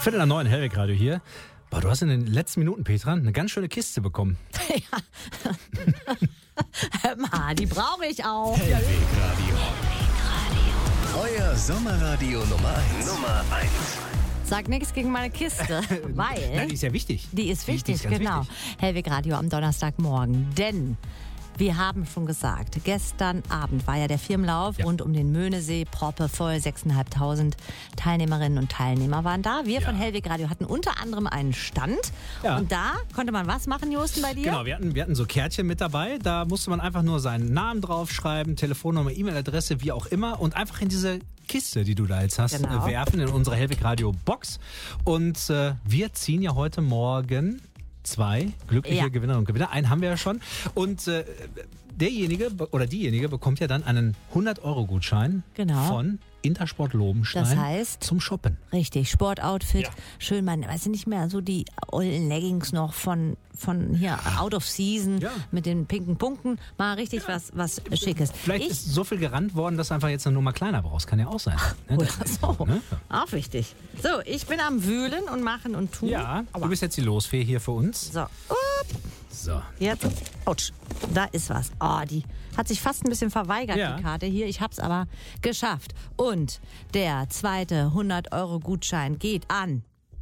8:45 Hellweg Radio hier. Boah, du hast in den letzten Minuten, Petra, eine ganz schöne Kiste bekommen. Ja. Hör mal, die brauche ich auch. Hellweg Radio. Euer Sommerradio Nummer 1. Sag nichts gegen meine Kiste, weil... Nein, die ist ja wichtig. Die ist wichtig, ganz genau. wichtig. Hellweg Radio am Donnerstagmorgen. Denn wir haben schon gesagt, gestern Abend war ja der Firmenlauf rund um den Möhnesee, proppevoll, 6.500 Teilnehmerinnen und Teilnehmer waren da. Wir von Hellweg Radio hatten unter anderem einen Stand. Ja. Und da konnte man was machen, Josten, bei dir? Genau, wir hatten so Kärtchen mit dabei. Da musste man einfach nur seinen Namen draufschreiben, Telefonnummer, E-Mail-Adresse, wie auch immer. Und einfach in diese Kiste, die du da jetzt hast, werfen in unsere Hellweg Radio Box. Und wir ziehen ja heute Morgen 2 glückliche Gewinnerinnen und Gewinner. Einen haben wir ja schon. Und derjenige oder diejenige bekommt ja dann einen 100-Euro-Gutschein von Intersport Lobenstein das heißt, zum Shoppen. Richtig, Sportoutfit. Schön, weiß ich nicht mehr, so die ollen Leggings noch von hier Out of Season mit den pinken Punkten. Mal richtig was Schickes. Vielleicht ist so viel gerannt worden, dass du einfach jetzt eine Nummer kleiner brauchst. Kann ja auch sein. Oder so. Ne? Auch wichtig. So, ich bin am Wühlen und Machen und Tun. Ja, du bist jetzt die Losfee hier für uns. So. So. Jetzt. Autsch. Da ist was. Oh, die hat sich fast ein bisschen verweigert, die Karte hier. Ich hab's aber geschafft. Und der zweite 100-Euro-Gutschein geht an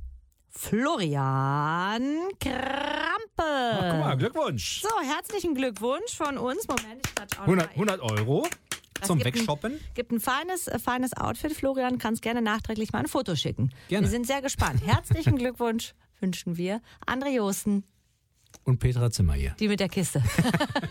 Florian Krampe. Ach, guck mal, Glückwunsch. So, herzlichen Glückwunsch von uns. Moment, ich klatsch auch 100 Euro zum Wegshoppen. Gibt ein feines Outfit. Florian, kannst gerne nachträglich mal ein Foto schicken. Gerne. Wir sind sehr gespannt. Herzlichen Glückwunsch wünschen wir André Josten. Und Petra Zimmer hier. Die mit der Kiste.